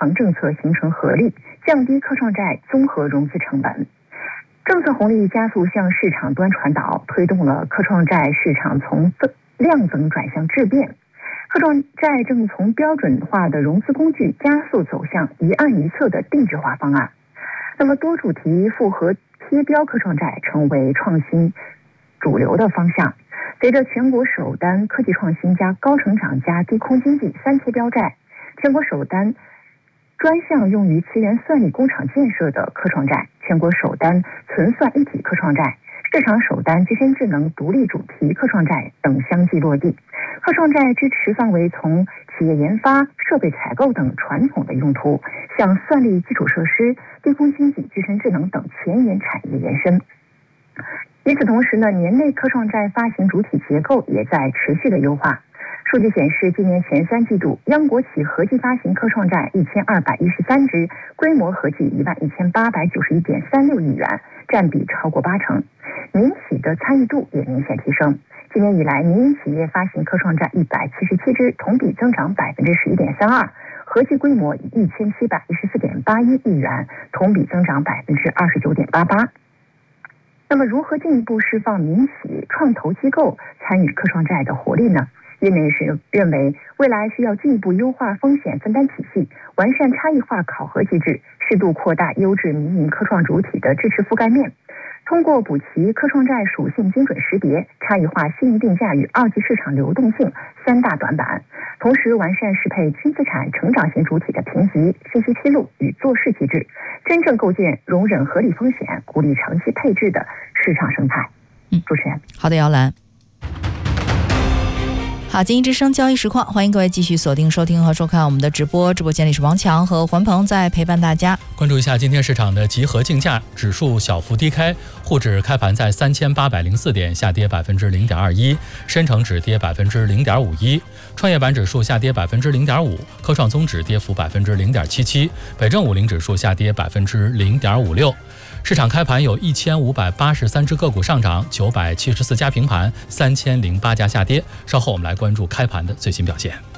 行政策形成合力，降低科创债综合融资成本。政策红利加速向市场端传导，推动了科创债市场从量增转向质变。科创债正从标准化的融资工具加速走向一案一策的定制化方案。那么多主题复合贴标科创债成为创新主流的方向。随着全国首单科技创新加高成长加低空经济3贴标债，全国首单专项用于磁源算力工厂建设的科创债，全国首单存算一体科创债，市场首单机身智能独立主题科创债等相继落地。科创债支持范围从企业研发、设备采购等传统的用途，向算力基础设施、低空经济、机身智能等前沿产业延伸。与此同时呢，年内科创债发行主体结构也在持续的优化。数据显示，今年前3季度，央国企合计发行科创债1213只，规模合计11891.36亿元，占比超过80%。民企的参与度也明显提升。今年以来，民营企业发行科创债177只，同比增长11.32%，合计规模1714.81亿元，同比增长29.88%。那么，如何进一步释放民企创投机构参与科创债的活力呢？业内是认为，未来需要进一步优化风险分担体系，完善差异化考核机制，适度扩大优质民营科创主体的支持覆盖面。通过补齐科创债属性精准识别、差异化信息定价与二级市场流动性3大短板，同时完善适配轻资产成长型主体的评级、信息披露与做事机制，真正构建容忍合理风险、鼓励长期配置的市场生态。主持人， 好的，姚兰。好，经济之声交易实况，欢迎各位继续锁定收听和收看我们的直播。直播间里是王强和环鹏在陪伴大家。 关注一下今天市场的集合竞价，指数小幅低开，沪指开盘在3804点，下跌0.21%，深成指跌0.51%，创业板指数下跌0.5%，科创综指跌幅0.77%，北证50指数下跌0.56%。市场开盘有1583只个股上涨，974家平盘，3008家下跌。稍后我们来关注开盘的最新表现。